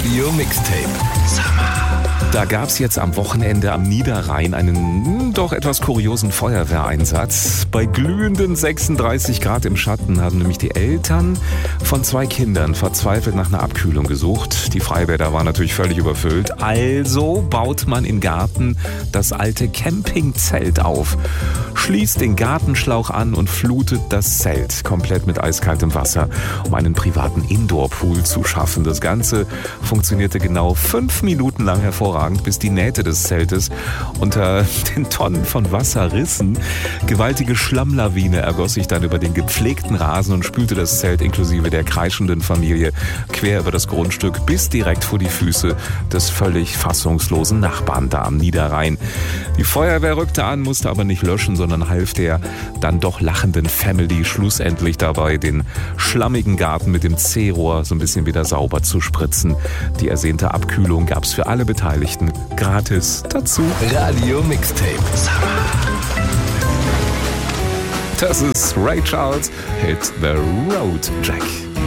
Radio Mixtape. Summer. Da gab es jetzt am Wochenende am Niederrhein einen doch etwas kuriosen Feuerwehreinsatz. Bei glühenden 36 Grad im Schatten haben nämlich die Eltern von 2 Kindern verzweifelt nach einer Abkühlung gesucht. Die Freibäder waren natürlich völlig überfüllt. Also baut man im Garten das alte Campingzelt auf, schließt den Gartenschlauch an und flutet das Zelt komplett mit eiskaltem Wasser, um einen privaten Indoor-Pool zu schaffen. Das Ganze funktionierte genau 5 Minuten lang hervorragend, bis die Nähte des Zeltes unter den Tonnen von Wasser rissen. Gewaltige Schlammlawine ergoss sich dann über den gepflegten Rasen und spülte das Zelt inklusive der kreischenden Familie quer über das Grundstück bis direkt vor die Füße des völlig fassungslosen Nachbarn da am Niederrhein. Die Feuerwehr rückte an, musste aber nicht löschen, sondern half der dann doch lachenden Family schlussendlich dabei, den schlammigen Garten mit dem C-Rohr so ein bisschen wieder sauber zu spritzen. Die ersehnte Abkühlung gab es für alle Beteiligten gratis dazu. Radio Mixtape. Summer. Das ist Ray Charles, Hit the Road, Jack.